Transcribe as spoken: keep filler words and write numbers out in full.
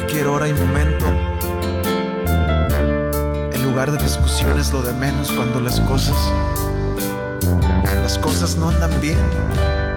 cualquier hora y momento. En lugar de discusiones, lo de menos cuando las cosas, las cosas no andan bien.